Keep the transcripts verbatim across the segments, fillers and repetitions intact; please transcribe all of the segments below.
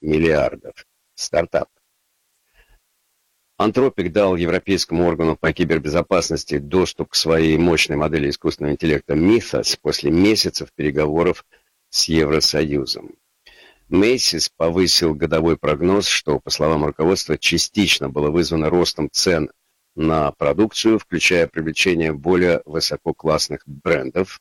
миллиардов. Стартап. Anthropic дал Европейскому органу по кибербезопасности доступ к своей мощной модели искусственного интеллекта Mythos после месяцев переговоров с Евросоюзом. Macy's повысил годовой прогноз, что, по словам руководства, частично было вызвано ростом цен на продукцию, включая привлечение более высококлассных брендов.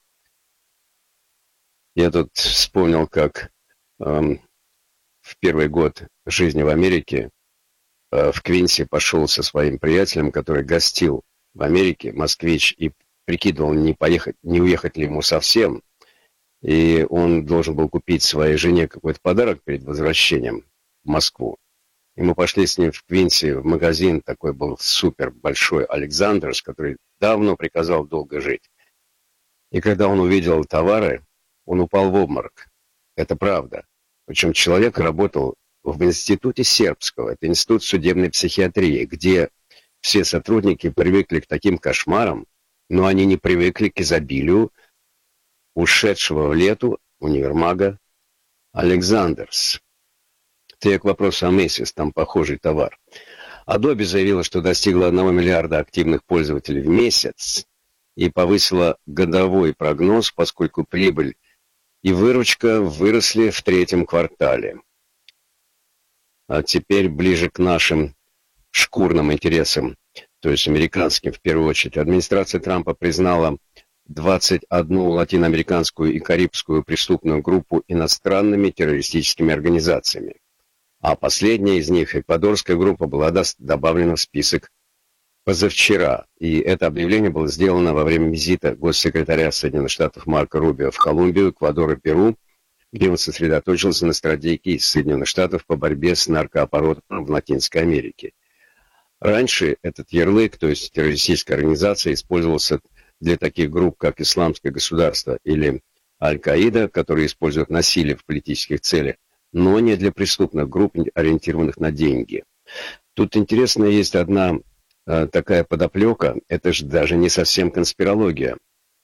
Я тут вспомнил, как эм, в первый год жизни в Америке э, в Квинси пошел со своим приятелем, который гостил в Америке, москвич, и прикидывал, не поехать, не уехать ли ему совсем. И он должен был купить своей жене какой-то подарок перед возвращением в Москву. И мы пошли с ним в Квинси в магазин, такой был супер большой Александрс, который давно приказал долго жить. И когда он увидел товары, он упал в обморок. Это правда. Причем человек работал в институте сербского, это институт судебной психиатрии, где все сотрудники привыкли к таким кошмарам, но они не привыкли к изобилию ушедшего в лету универмага Александрс. Это я к вопросу о Macy's, там похожий товар. Adobe заявила, что достигла одного миллиарда активных пользователей в месяц и повысила годовой прогноз, поскольку прибыль и выручка выросли в третьем квартале. А теперь ближе к нашим шкурным интересам, то есть американским в первую очередь. Администрация Трампа признала двадцать одну латиноамериканскую и карибскую преступную группу иностранными террористическими организациями. А последняя из них, эквадорская группа, была добавлена в список позавчера. И это объявление было сделано во время визита госсекретаря Соединенных Штатов Марко Рубио в Колумбию, Эквадор и Перу, где он сосредоточился на стратегии Соединенных Штатов по борьбе с наркооборотом в Латинской Америке. Раньше этот ярлык, то есть террористическая организация, использовался для таких групп, как Исламское государство или Аль-Каида, которые используют насилие в политических целях, но не для преступных групп, ориентированных на деньги. Тут интересно, есть одна э, такая подоплека, это же даже не совсем конспирология.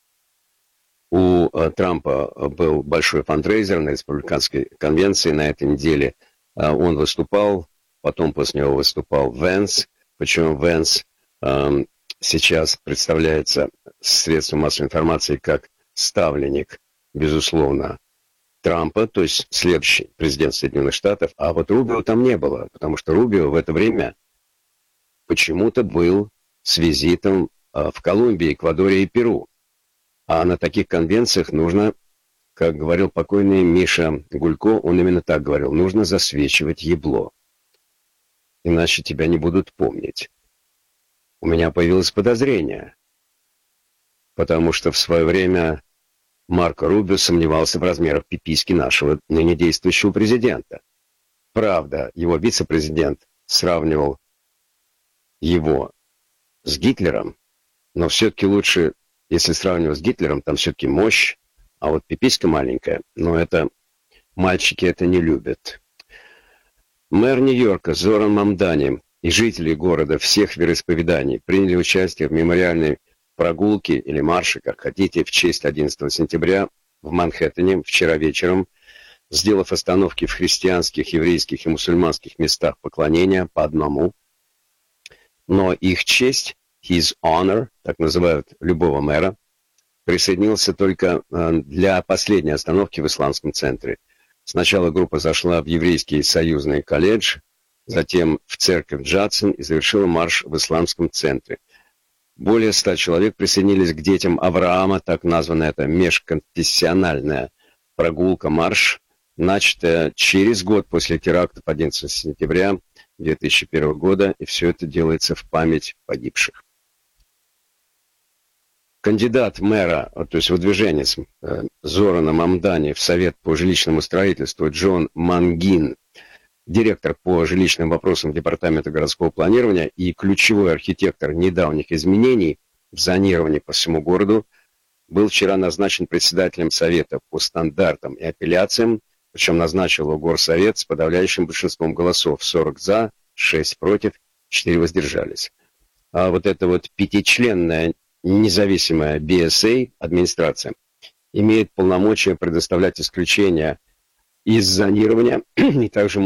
У э, Трампа был большой фандрейзер на республиканской конвенции на этой неделе. Э, он выступал, потом после него выступал Венс, причем Венс э, сейчас представляется средством массовой информации как ставленник, безусловно, Трампа, то есть следующий президент Соединенных Штатов, а вот Рубио там не было, потому что Рубио в это время почему-то был с визитом в Колумбии, Эквадоре и Перу. А на таких конвенциях нужно, как говорил покойный Миша Гулько, он именно так говорил, нужно засвечивать ебло, иначе тебя не будут помнить. У меня появилось подозрение, потому что в свое время Марко Рубио сомневался в размерах пиписьки нашего ныне действующего президента. Правда, его вице-президент сравнивал его с Гитлером, но все-таки лучше, если сравнивать с Гитлером, там все-таки мощь, а вот пиписька маленькая, но это мальчики это не любят. Мэр Нью-Йорка Зоран Мамдани и жители города всех вероисповеданий приняли участие в мемориальной прогулке или марше, как хотите, в честь одиннадцатого сентября в Манхэттене вчера вечером, сделав остановки в христианских, еврейских и мусульманских местах поклонения по одному. Но их честь, his honor, так называют любого мэра, присоединился только для последней остановки в исламском центре. Сначала группа зашла в еврейский союзный колледж, затем в церковь Джадсон и завершила марш в исламском центре. Более ста человек присоединились к детям Авраама, так названная эта межконфессиональная прогулка-марш, начатая через год после терактов одиннадцатого сентября две тысячи первого года, и все это делается в память погибших. Кандидат мэра, то есть выдвиженец Зорана Мамдани в Совет по жилищному строительству Джон Мангин, директор по жилищным вопросам Департамента городского планирования и ключевой архитектор недавних изменений в зонировании по всему городу, был вчера назначен председателем Совета по стандартам и апелляциям, причем назначил его горсовет с подавляющим большинством голосов, сорок за, шесть против, четыре воздержались. А вот эта вот пятичленная независимая би эс эй, администрация, имеет полномочия предоставлять исключения из зонирования и также